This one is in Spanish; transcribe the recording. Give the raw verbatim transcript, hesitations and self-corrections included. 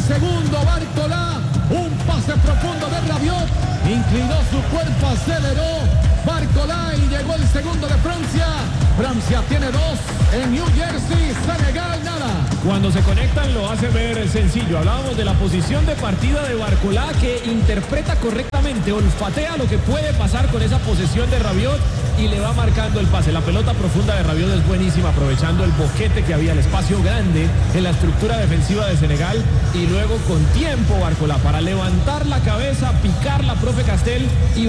segundo, Barcola, un pase profundo de Rabiot, inclinó su cuerpo, aceleró Barcola y llegó el segundo de Francia. Francia tiene dos en New Jersey, Senegal nada. Cuando se conectan lo hace ver sencillo. Hablábamos de la posición de partida de Barcola, que interpreta correctamente, olfatea lo que puede pasar con esa posesión de Rabiot y le va marcando el pase. La pelota profunda de Rabiot es buenísima, aprovechando el boquete que había, el espacio grande en la estructura defensiva de Senegal, y luego con tiempo Barcola para levantar la cabeza, picar la profe Castel y